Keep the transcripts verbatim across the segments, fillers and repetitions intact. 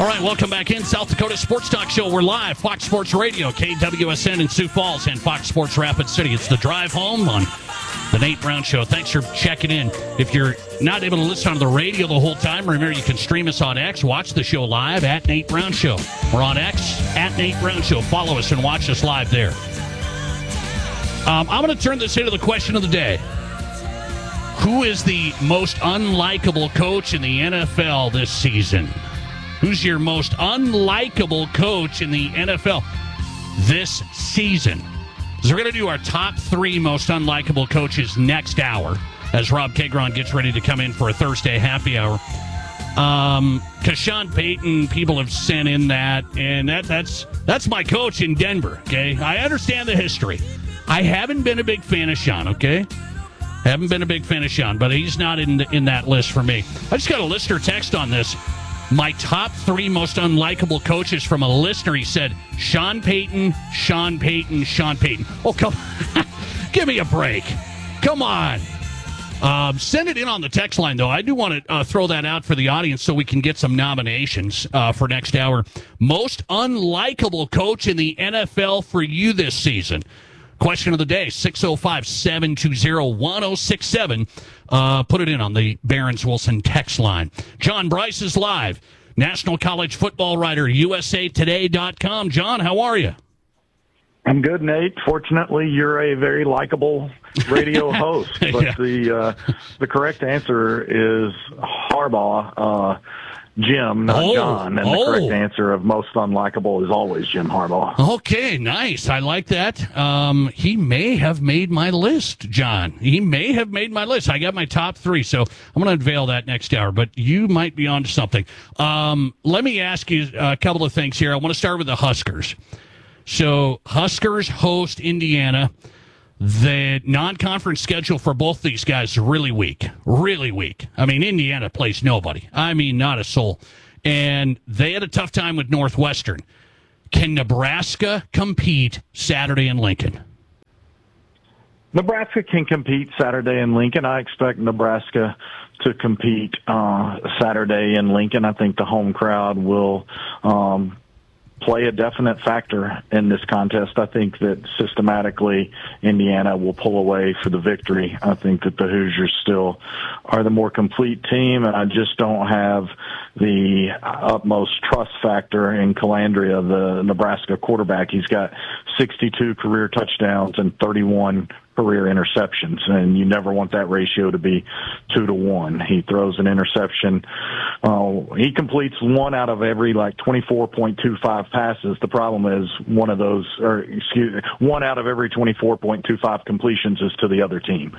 All right, welcome back in South Dakota Sports Talk Show. We're live, Fox Sports Radio, K W S N in Sioux Falls, and Fox Sports Rapid City. It's the drive home on the Nate Brown Show. Thanks for checking in. If you're not able to listen on the radio the whole time, remember you can stream us on X. Watch the show live at Nate Brown Show. We're on X at Nate Brown Show. Follow us and watch us live there. Um, I'm going to turn this into the question of the day. Who is the most unlikable coach in the N F L this season? Who's your most unlikable coach in the N F L this season? So we're going to do our top three most unlikable coaches next hour as Rob Kegron gets ready to come in for a Thursday happy hour. Um, because Sean Payton, people have sent in that, and that that's that's my coach in Denver, okay? I understand the history. I haven't been a big fan of Sean, okay? Haven't been a big fan of Sean, but he's not in in that list for me. I just got a listener text on this. My top three most unlikable coaches from a listener. He said, Sean Payton, Sean Payton, Sean Payton. Oh, come give me a break. Come on. Um, send it in on the text line, though. I do want to uh, throw that out for the audience so we can get some nominations uh, for next hour. Most unlikable coach in the N F L for you this season. Question of the day, six oh five, seven two zero, one oh six seven. Uh, put it in on the Barron's Wilson text line. John Bryce is live. National College Football writer, U S A Today dot com. John, how are you? I'm good, Nate. Fortunately, you're a very likable radio host. But yeah. the uh, the correct answer is Harbaugh. Uh, Jim, not oh, John. And oh. the correct answer of most unlikable is always Jim Harbaugh. Okay, nice. I like that. Um, he may have made my list, John. He may have made my list. I got my top three, so I'm going to unveil that next hour, but you might be on to something. Um, let me ask you a couple of things here. I want to start with the Huskers. So Huskers host Indiana. The non-conference schedule for both these guys is really weak, really weak. I mean, Indiana plays nobody. I mean, not a soul. And they had a tough time with Northwestern. Can Nebraska compete Saturday in Lincoln? Nebraska can compete Saturday in Lincoln. I expect Nebraska to compete uh, Saturday in Lincoln. I think the home crowd will um, play a definite factor in this contest. I think that systematically Indiana will pull away for the victory. I think that the Hoosiers still are the more complete team, and I just don't have the utmost trust factor in Calandria, the Nebraska quarterback. He's got sixty-two career touchdowns and thirty-one career interceptions, and you never want that ratio to be two to one. He throws an interception. Uh, he completes one out of every like twenty-four point two five passes. The problem is one of those, or excuse me, one out of every twenty-four point two five completions is to the other team.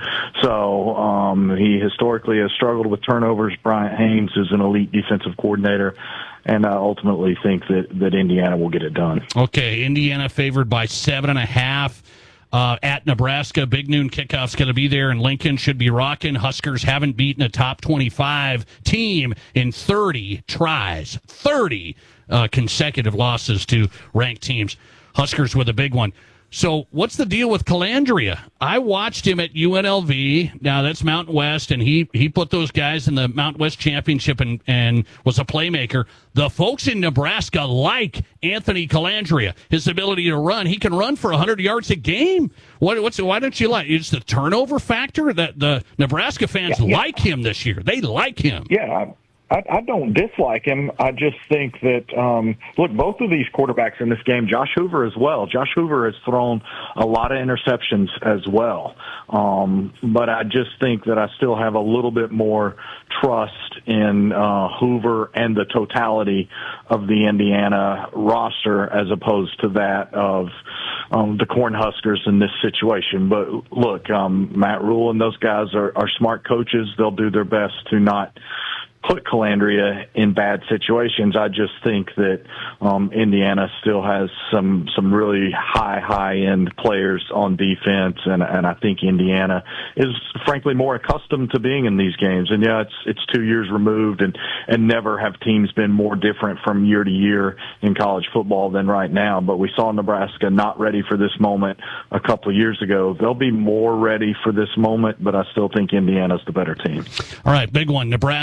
So um, he historically has struggled with turnovers. Bryant Haynes is an elite defensive coordinator, and I ultimately think that, that Indiana will get it done. Okay, Indiana favored by seven and a half. Uh, at Nebraska, big noon kickoff's going to be there, and Lincoln should be rocking. Huskers haven't beaten a top twenty-five team in thirty tries, thirty uh, consecutive losses to ranked teams. Huskers with a big one. So what's the deal with Calandria? I watched him at U N L V. Now, that's Mountain West, and he, he put those guys in the Mountain West Championship and, and was a playmaker. The folks in Nebraska like Anthony Calandria, his ability to run. He can run for one hundred yards a game. What, what's Why don't you like? It's the turnover factor that the Nebraska fans yeah, yeah. like him this year. They like him. Yeah, I, I don't dislike him. I just think that, um, look, both of these quarterbacks in this game, Josh Hoover as well. Josh Hoover has thrown a lot of interceptions as well. Um, but I just think that I still have a little bit more trust in uh, Hoover and the totality of the Indiana roster as opposed to that of um, the Cornhuskers in this situation. But look, um, Matt Rule and those guys are, are smart coaches. They'll do their best to not put Calandria in bad situations. I just think that um, Indiana still has some some really high, high-end players on defense, and, and I think Indiana is, frankly, more accustomed to being in these games. And, yeah, it's it's two years removed, and, and never have teams been more different from year to year in college football than right now. But we saw Nebraska not ready for this moment a couple of years ago. They'll be more ready for this moment, but I still think Indiana's the better team. All right, big one, Nebraska, Indiana.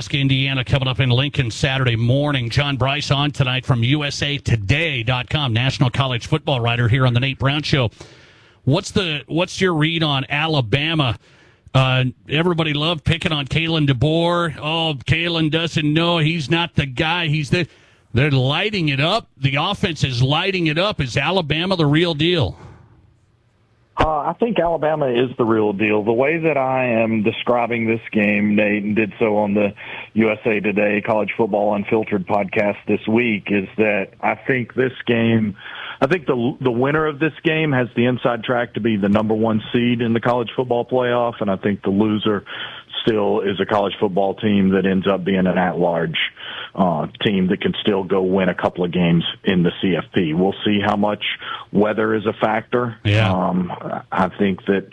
Louisiana coming up in Lincoln Saturday morning. John Bryce on tonight from U S A Today dot com, national college football writer here on the Nate Brown Show. What's the what's your read on Alabama? Uh, everybody loved picking on Kalen DeBoer. Oh, Kalen doesn't know he's not the guy. He's the they're lighting it up. The offense is lighting it up. Is Alabama the real deal? Uh, I think Alabama is the real deal. The way that I am describing this game, Nate, and did so on the U S A Today College Football Unfiltered podcast this week, is that I think this game, I think the the winner of this game has the inside track to be the number one seed in the college football playoff, and I think the loser still is a college football team that ends up being an at-large uh, team that can still go win a couple of games in the C F P. We'll see how much weather is a factor. Yeah. Um, I think that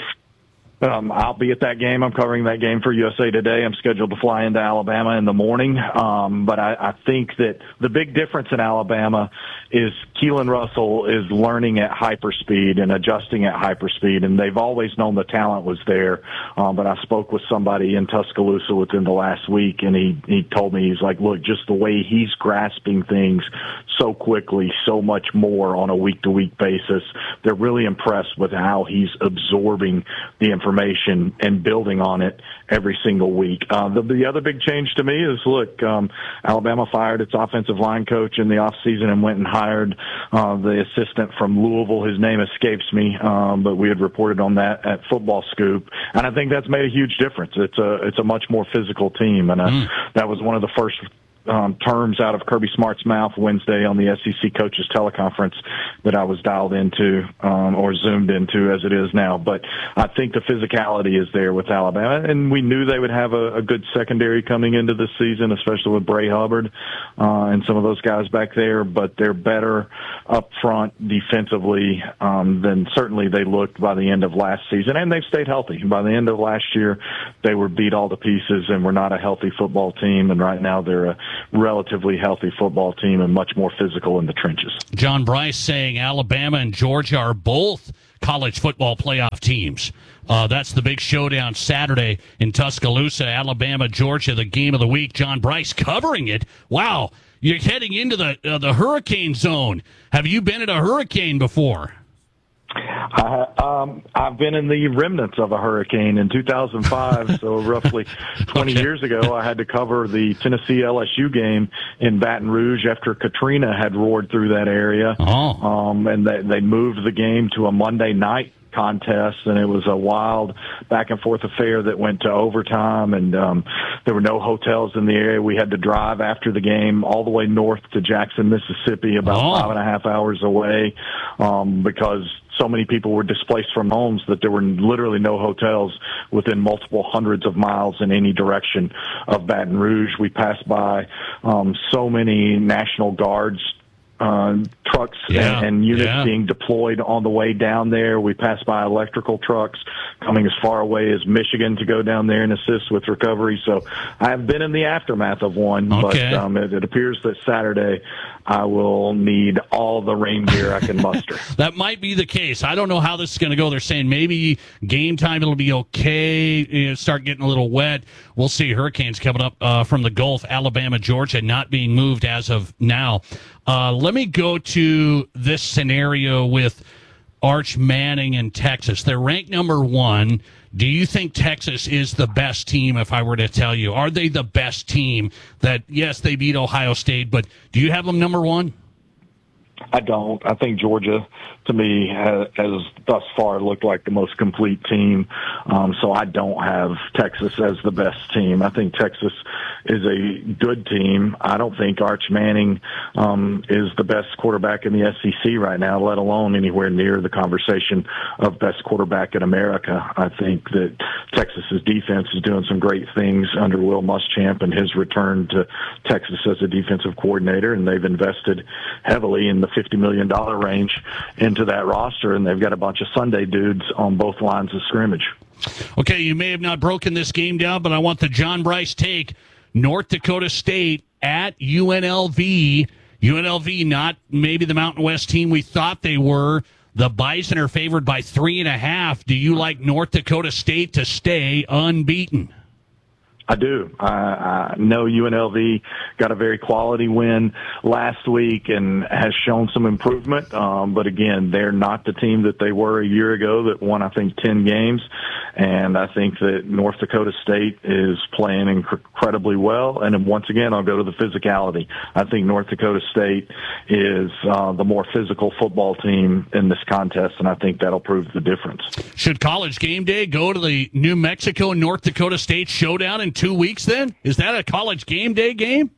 Um, I'll be at that game. I'm covering that game for U S A Today. I'm scheduled to fly into Alabama in the morning. Um, but I, I think that the big difference in Alabama is Keelan Russell is learning at hyperspeed and adjusting at hyperspeed, and they've always known the talent was there. Um, but I spoke with somebody in Tuscaloosa within the last week, and he, he told me, he's like, look, just the way he's grasping things so quickly, so much more on a week-to-week basis, they're really impressed with how he's absorbing the information information and building on it every single week. Uh, the, the other big change to me is, look, um, Alabama fired its offensive line coach in the offseason and went and hired uh, the assistant from Louisville. His name escapes me, um, but we had reported on that at Football Scoop, and I think that's made a huge difference. It's a it's a much more physical team, and uh, mm. that was one of the first Um, terms out of Kirby Smart's mouth Wednesday on the S E C coaches teleconference that I was dialed into um, or zoomed into as it is now. But I think the physicality is there with Alabama, and we knew they would have a, a good secondary coming into this season, especially with Bray Hubbard uh, and some of those guys back there. But they're better up front defensively um, than certainly they looked by the end of last season, and they've stayed healthy. By the end of last year, they were beat all to pieces and were not a healthy football team, and right now they're a relatively healthy football team and much more physical in the trenches. John Bryce saying Alabama and Georgia are both college football playoff teams. Uh, that's the big showdown Saturday in Tuscaloosa. Alabama, Georgia, the game of the week. John Bryce covering it. Wow, you're heading into the uh, the hurricane zone. Have you been at a hurricane before? I, um, I've been in the remnants of a hurricane in two thousand five, so roughly twenty okay. years ago, I had to cover the Tennessee L S U game in Baton Rouge after Katrina had roared through that area. Oh. Um, and they, they moved the game to a Monday night contest, and it was a wild back and forth affair that went to overtime, and um, there were no hotels in the area. We had to drive after the game all the way north to Jackson, Mississippi, about oh. five and a half hours away, um, because so many people were displaced from homes that there were literally no hotels within multiple hundreds of miles in any direction of Baton Rouge. We passed by um, so many National Guards uh, trucks yeah, and, and units yeah. being deployed on the way down there. We passed by electrical trucks coming as far away as Michigan to go down there and assist with recovery. So I have been in the aftermath of one, okay. but um, it, it appears that Saturday I will need all the rain gear I can muster. That might be the case. I don't know how this is going to go. They're saying maybe game time it'll be okay. You know, start getting a little wet. We'll see. Hurricanes coming up uh, from the Gulf, Alabama, Georgia, not being moved as of now. Uh, let me go to this scenario with Arch Manning and Texas. They're ranked number one. Do you think Texas is the best team, if I were to tell you? Are they the best team that, yes, they beat Ohio State, but do you have them number one? I don't. I think Georgia, to me, has, has thus far looked like the most complete team. Um, so I don't have Texas as the best team. I think Texas is a good team. I don't think Arch Manning um, is the best quarterback in the S E C right now, let alone anywhere near the conversation of best quarterback in America. I think that Texas's defense is doing some great things under Will Muschamp and his return to Texas as a defensive coordinator, and they've invested heavily in the fifty million dollars range into that roster, and they've got a bunch of Sunday dudes on both lines of scrimmage. Okay, you may have not broken this game down, but I want the John Bryce take. North Dakota State at U N L V. U N L V not maybe the Mountain West team we thought they were. The Bison are favored by three and a half. Do you like North Dakota State to stay unbeaten? I do. I, I know U N L V got a very quality win last week and has shown some improvement. Um, but again, they're not the team that they were a year ago that won, I think, ten games. And I think that North Dakota State is playing inc- incredibly well. And then once again, I'll go to the physicality. I think North Dakota State is uh, the more physical football team in this contest, and I think that'll prove the difference. Should College Game Day go to the New Mexico and North Dakota State showdown in two weeks then? Is that a College Game Day game?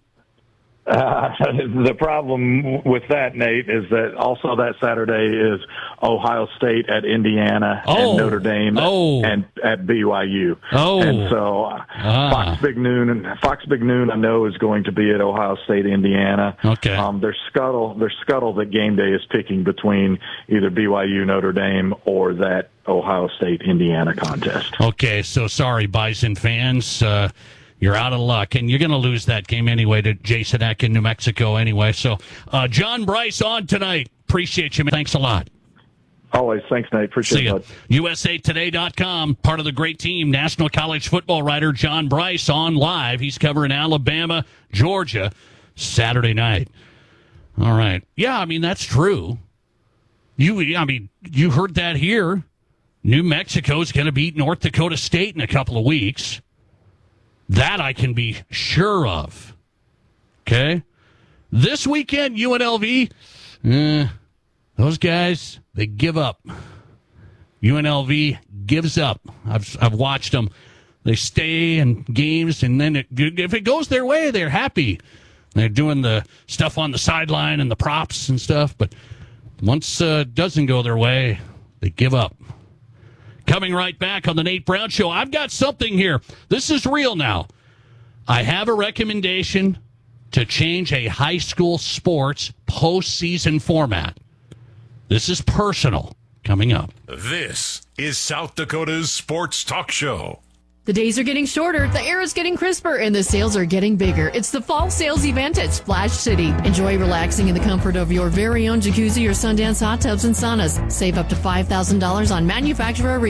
Uh, the problem with that, Nate, is that also that Saturday is Ohio State at Indiana oh. and Notre Dame oh. and at B Y U. Oh. And so uh, ah. Fox Big Noon and Fox Big Noon I know is going to be at Ohio State, Indiana. Okay. Um, there's scuttle, there's scuttle that Game Day is picking between either B Y U, Notre Dame, or that Ohio State, Indiana contest. Okay, so sorry, Bison fans. Uh, You're out of luck, and you're going to lose that game anyway to Jason Eck in New Mexico anyway. So, uh, John Bryce on tonight. Appreciate you, man. Thanks a lot. Always. Thanks, Nate. Appreciate See ya. it. U S A Today dot com, part of the great team, national college football writer John Bryce on live. He's covering Alabama, Georgia, Saturday night. All right. Yeah, I mean, that's true. You, I mean, you heard that here. New Mexico's going to beat North Dakota State in a couple of weeks. That I can be sure of. Okay? This weekend, U N L V, eh, those guys, they give up. U N L V gives up. I've I've watched them. They stay in games, and then it, if it goes their way, they're happy. They're doing the stuff on the sideline and the props and stuff, but once uh, it doesn't go their way, they give up. Coming right back on the Nate Brown Show. I've got something here. This is real now. I have a recommendation to change a high school sports postseason format. This is personal. Coming up. This is South Dakota's Sports Talk Show. The days are getting shorter, the air is getting crisper, and the sales are getting bigger. It's the fall sales event at Splash City. Enjoy relaxing in the comfort of your very own jacuzzi or Sundance hot tubs and saunas. Save up to five thousand dollars on manufacturer